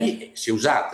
si è usata,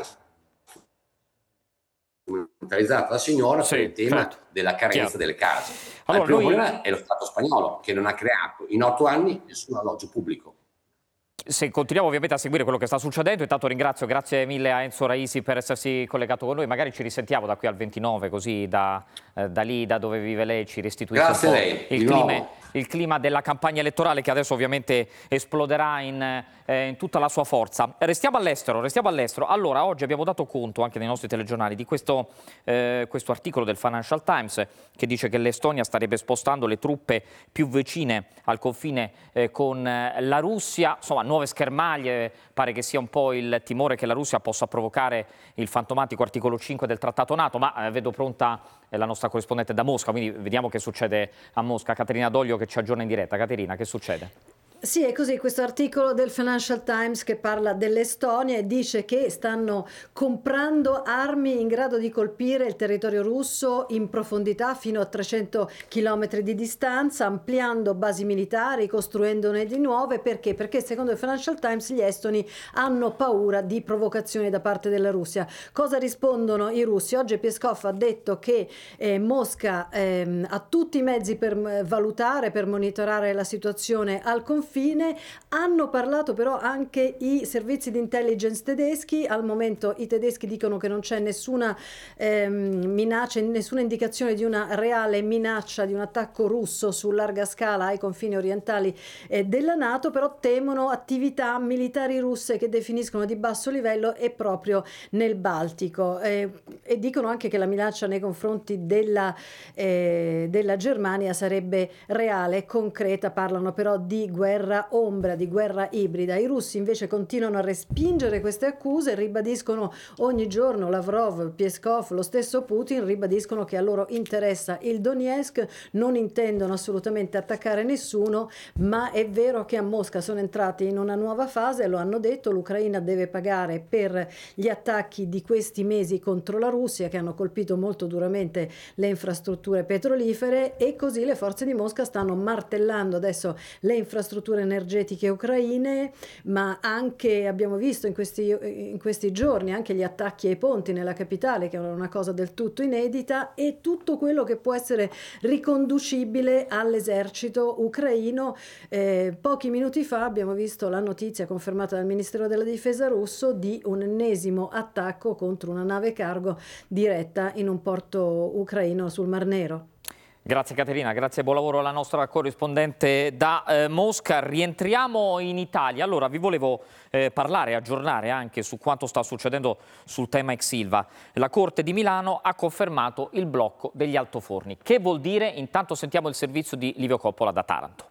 strumentalizzata la signora per il tema della carenza delle case. Allora, il primo problema è lo Stato spagnolo, che non ha creato in 8 anni nessun alloggio pubblico. Se continuiamo ovviamente a seguire quello che sta succedendo, intanto grazie mille a Enzo Raisi per essersi collegato con noi, magari ci risentiamo da qui al 29, così da lì, da dove vive lei, ci restituisce il clima della campagna elettorale, che adesso ovviamente esploderà in tutta la sua forza. Restiamo all'estero. Allora, oggi abbiamo dato conto anche nei nostri telegiornali di questo articolo del Financial Times che dice che l'Estonia starebbe spostando le truppe più vicine al confine con la Russia. Insomma, nuove schermaglie, pare che sia un po' il timore che la Russia possa provocare il fantomatico articolo 5 del trattato NATO, ma vedo pronta la nostra corrispondente da Mosca, quindi vediamo che succede a Mosca. Caterina Doglio che ci aggiorna in diretta. Caterina, che succede? Sì, è così, questo articolo del Financial Times che parla dell'Estonia e dice che stanno comprando armi in grado di colpire il territorio russo in profondità fino a 300 km di distanza, ampliando basi militari, costruendone di nuove. Perché? Perché secondo il Financial Times gli estoni hanno paura di provocazioni da parte della Russia. Cosa rispondono i russi? Oggi Peskov ha detto che Mosca ha tutti i mezzi per valutare, per monitorare la situazione al confine. Hanno parlato però anche i servizi di intelligence tedeschi. Al momento i tedeschi dicono che non c'è nessuna minaccia, nessuna indicazione di una reale minaccia di un attacco russo su larga scala ai confini orientali della NATO, però temono attività militari russe che definiscono di basso livello e proprio nel Baltico, e dicono anche che la minaccia nei confronti della Germania sarebbe reale e concreta. Parlano però di guerra ombra, di guerra ibrida. I russi invece continuano a respingere queste accuse, ribadiscono ogni giorno Lavrov, Peskov, lo stesso Putin ribadiscono che a loro interessa il Donetsk, non intendono assolutamente attaccare nessuno, ma è vero che a Mosca sono entrati in una nuova fase, lo hanno detto, l'Ucraina deve pagare per gli attacchi di questi mesi contro la Russia che hanno colpito molto duramente le infrastrutture petrolifere, e così le forze di Mosca stanno martellando adesso le infrastrutture energetiche ucraine, ma anche abbiamo visto in questi giorni anche gli attacchi ai ponti nella capitale, che è una cosa del tutto inedita, e tutto quello che può essere riconducibile all'esercito ucraino. Pochi minuti fa abbiamo visto la notizia confermata dal Ministero della Difesa russo di un ennesimo attacco contro una nave cargo diretta in un porto ucraino sul Mar Nero. Grazie Caterina, grazie e buon lavoro alla nostra corrispondente da Mosca. Rientriamo in Italia. Allora vi volevo parlare e aggiornare anche su quanto sta succedendo sul tema ex Ilva. La Corte di Milano ha confermato il blocco degli altoforni. Che vuol dire? Intanto sentiamo il servizio di Livio Coppola da Taranto.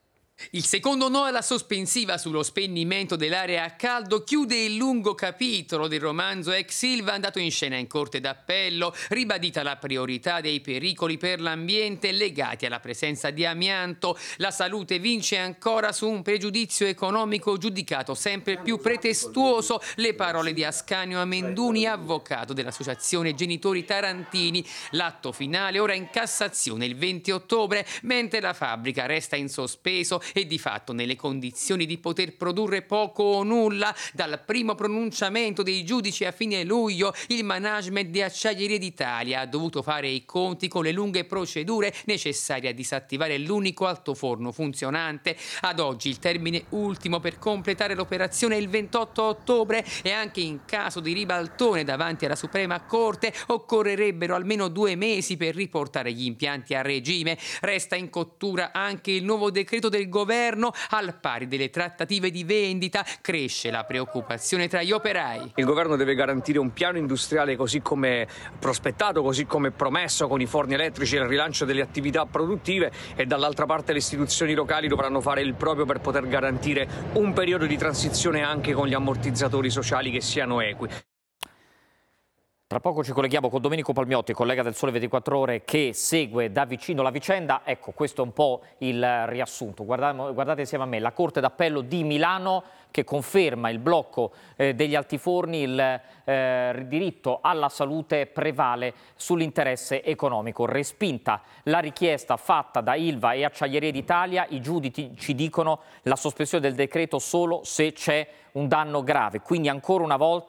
Il secondo no alla sospensiva sullo spegnimento dell'area a caldo chiude il lungo capitolo del romanzo ex Ilva andato in scena in Corte d'Appello, ribadita la priorità dei pericoli per l'ambiente legati alla presenza di amianto. La salute vince ancora su un pregiudizio economico giudicato sempre più pretestuoso. Le parole di Ascanio Amenduni, avvocato dell'Associazione Genitori Tarantini. L'atto finale ora in Cassazione il 20 ottobre, mentre la fabbrica resta in sospeso e di fatto nelle condizioni di poter produrre poco o nulla. Dal primo pronunciamento dei giudici a fine luglio, il management di Acciaierie d'Italia ha dovuto fare i conti con le lunghe procedure necessarie a disattivare l'unico altoforno funzionante. Ad oggi il termine ultimo per completare l'operazione è il 28 ottobre e anche in caso di ribaltone davanti alla Suprema Corte occorrerebbero almeno 2 mesi per riportare gli impianti a regime. Resta in cottura anche il nuovo decreto del governo, al pari delle trattative di vendita. Cresce la preoccupazione tra gli operai. Il governo deve garantire un piano industriale così come prospettato, così come promesso, con i forni elettrici e il rilancio delle attività produttive, e dall'altra parte le istituzioni locali dovranno fare il proprio per poter garantire un periodo di transizione anche con gli ammortizzatori sociali che siano equi. Tra poco ci colleghiamo con Domenico Palmiotti, collega del Sole 24 Ore, che segue da vicino la vicenda. Ecco, questo è un po' il riassunto. Guardate insieme a me, la Corte d'Appello di Milano che conferma il blocco degli altiforni, il diritto alla salute prevale sull'interesse economico. Respinta la richiesta fatta da Ilva e Acciaierie d'Italia, i giudici ci dicono la sospensione del decreto solo se c'è un danno grave. Quindi ancora una volta